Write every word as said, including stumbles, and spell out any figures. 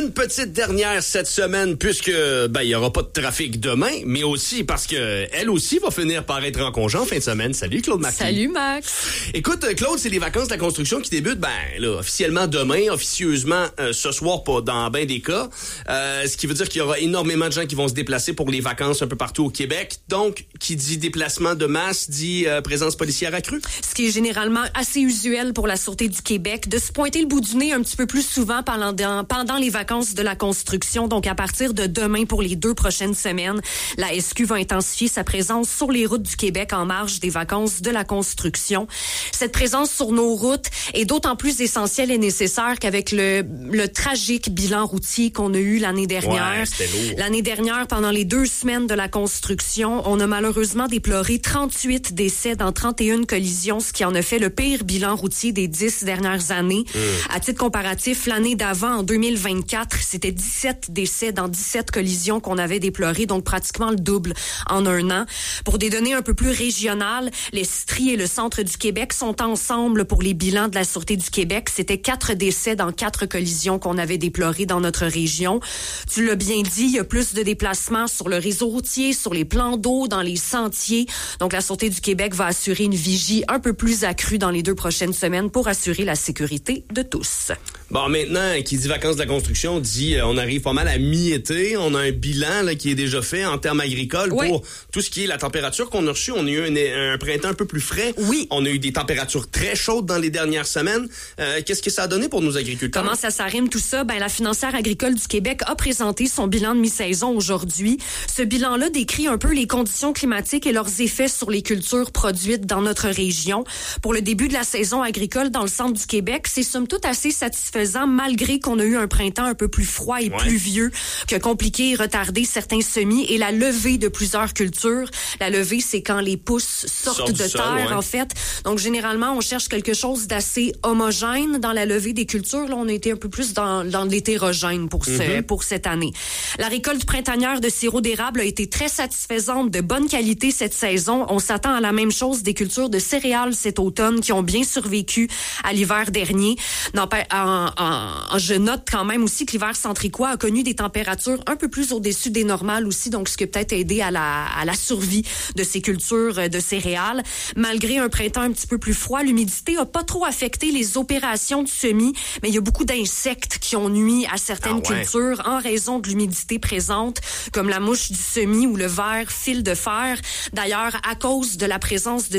une petite dernière cette semaine, puisque ben il y aura pas de trafic demain, mais aussi parce que elle aussi va finir par être en congé en fin de semaine. Salut Claude Marquis. Salut Max. Écoute Claude, c'est les vacances de la construction qui débutent ben là officiellement demain, officieusement euh, ce soir pas dans ben des cas. Euh, ce qui veut dire qu'il y aura énormément de gens qui vont se déplacer pour les vacances un peu partout au Québec. Donc qui dit déplacement de masse dit euh, présence policière accrue. Ce qui est généralement assez usuel pour la Sûreté du Québec de se pointer le bout du nez un petit peu plus souvent pendant pendant les vacances de la construction. Donc à partir de demain pour les deux prochaines semaines, la S Q va intensifier sa présence sur les routes du Québec en marge des vacances de la construction. Cette présence sur nos routes est d'autant plus essentielle et nécessaire qu'avec le, le tragique bilan routier qu'on a eu l'année dernière. Ouais, l'année dernière, pendant les deux semaines de la construction, on a malheureusement déploré trente-huit décès dans trente et une collisions, ce qui en a fait le pire bilan routier des dix dernières années. Mmh. À titre comparatif, l'année d'avant, en deux mille vingt-quatre, c'était dix-sept décès dans dix-sept collisions qu'on avait déplorées, donc pratiquement le double en un an. Pour des données un peu plus régionales, l'Estrie et le centre du Québec sont ensemble pour les bilans de la Sûreté du Québec. C'était quatre décès dans quatre collisions qu'on avait déplorées dans notre région. Tu l'as bien dit, il y a plus de déplacements sur le réseau routier, sur les plans d'eau, dans les sentiers. Donc la Sûreté du Québec va assurer une vigie un peu plus accrue dans les deux prochaines semaines pour assurer la sécurité de tous. Bon, maintenant, qui dit vacances de la construction, dit euh, on arrive pas mal à mi-été. On a un bilan là, qui est déjà fait en termes agricoles oui. pour tout ce qui est la température qu'on a reçue. On a eu un, un printemps un peu plus frais. Oui. On a eu des températures très chaudes dans les dernières semaines. Euh, qu'est-ce que ça a donné pour nos agriculteurs? Comment ça s'arrime tout ça? Ben, la financière agricole du Québec a présenté son bilan de mi-saison aujourd'hui. Ce bilan-là décrit un peu les conditions climatiques et leurs effets sur les cultures produites dans notre région. Pour le début de la saison agricole dans le centre du Québec, c'est somme toute assez satisfaisant malgré qu'on a eu un printemps un peu plus froid et ouais. pluvieux qui a compliqué et retardé certains semis et la levée de plusieurs cultures. La levée, c'est quand les pousses sortent Sort de sol, terre, ouais. en fait. Donc, généralement, on cherche quelque chose d'assez homogène dans la levée des cultures. Là, on a été un peu plus dans, dans l'hétérogène pour, ce, mm-hmm. pour cette année. La récolte printanière de sirop d'érable a été très satisfaisante, de bonne qualité cette saison. On s'attend à la même chose des cultures de céréales cet automne qui ont bien survécu à l'hiver dernier. Non, en, en, je note quand même aussi que l'hiver centricois a connu des températures un peu plus au-dessus des normales aussi, donc ce qui a peut-être aidé à la, à la survie de ces cultures de céréales. Malgré un printemps un petit peu plus froid, l'humidité a pas trop affecté les opérations de semis, mais il y a beaucoup d'insectes qui ont nui à certaines ah ouais. cultures en raison de l'humidité présente, comme la mouche du semis ou le ver fil de fer. D'ailleurs, à cause de la présence de